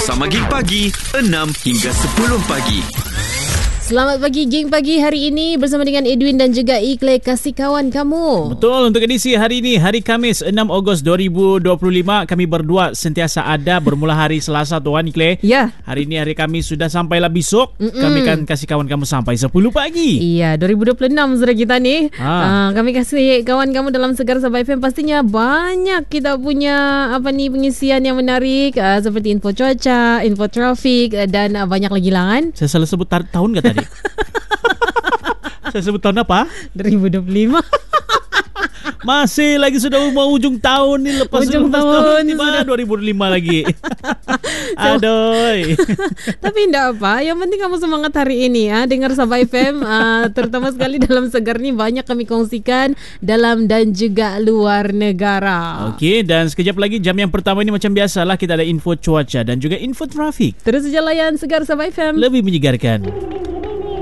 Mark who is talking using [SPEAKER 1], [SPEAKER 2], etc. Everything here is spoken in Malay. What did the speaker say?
[SPEAKER 1] bersama Geng Pagi 6 hingga 10 pagi.
[SPEAKER 2] Selamat pagi geng pagi hari ini bersama dengan Edwin dan juga Ikle, kasih kawan kamu.
[SPEAKER 3] Betul, untuk edisi hari ini, hari Khamis 6 Ogos 2025, kami berdua sentiasa ada bermula hari Selasa tuan Ikle.
[SPEAKER 2] Ya.
[SPEAKER 3] Hari ini hari Khamis sudah sampailah besok. Kami akan kasih kawan kamu sampai 10 pagi.
[SPEAKER 2] Iya, 2026 sudah kita ni. Kami kasih kawan kamu dalam Segar Sabah FM. Pastinya banyak kita punya pengisian yang menarik, seperti info cuaca, info trafik dan banyak lagi lah kan.
[SPEAKER 3] Saya salah sebut tahun ke tadi? Saya sebut tahun apa?
[SPEAKER 2] 2025.
[SPEAKER 3] Masih lagi sudah mau ujung tahun ni. Lepas
[SPEAKER 2] ujung tahun
[SPEAKER 3] tiba 2005 lagi. Aduh.
[SPEAKER 2] Tapi tidak apa, yang penting kamu semangat hari ini dengar Sabah FM. Terutama sekali dalam Segar ni banyak kami kongsikan dalam dan juga luar negara.
[SPEAKER 3] Okey, dan sekejap lagi jam yang pertama ini macam biasalah kita ada info cuaca dan juga info trafik.
[SPEAKER 2] Terus saja layan Segar Sabah FM.
[SPEAKER 3] Lebih menyegarkan.